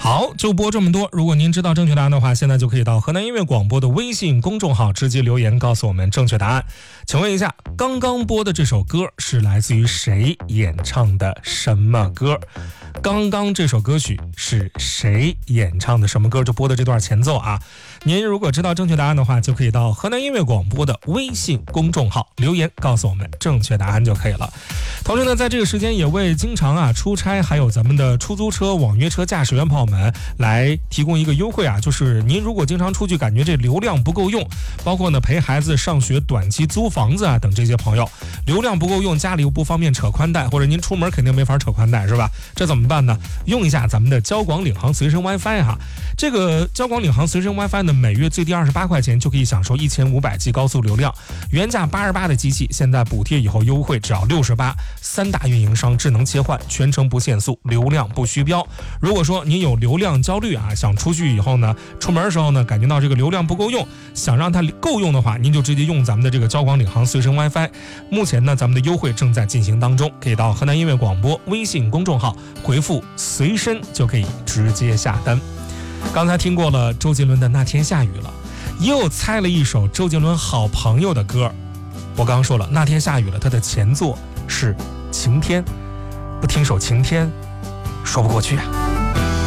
好，就播这么多。如果您知道正确答案的话，现在就可以到河南音乐广播的微信公众号直接留言告诉我们正确答案。请问一下，刚刚播的这首歌是来自于谁演唱的什么歌？刚刚这首歌曲是谁演唱的什么歌？就播的这段前奏啊。您如果知道正确答案的话，就可以到河南音乐广播的微信公众号留言告诉我们正确答案就可以了。同时呢，在这个时间也为经常出差还有咱们的出租车、网约车驾驶员朋友们来提供一个优惠啊，就是您如果经常出去感觉这流量不够用，包括呢陪孩子上学、短期租房子等这些朋友，流量不够用，家里又不方便扯宽带，或者您出门肯定没法扯宽带是吧？这怎么办呢？用一下咱们的交广领航随身 WiFi 哈。这个交广领航随身 WiFi 呢，每月最低28块钱就可以享受1500G 高速流量，原价88的机器，现在补贴以后优惠只要68，三大运营商智能切换，全程不限速，流量不虚标。如果说您有流量焦虑想出去以后呢，出门的时候呢，感觉到这个流量不够用，想让它够用的话，您就直接用咱们的这个交广领航随身 WiFi。目前呢，咱们的优惠正在进行当中，可以到河南音乐广播微信公众号回复随身就可以直接下单。刚才听过了周杰伦的《那天下雨了》，又猜了一首周杰伦好朋友的歌。我刚刚说了，《那天下雨了》它的前作是《晴天》，不听首《晴天》说不过去啊。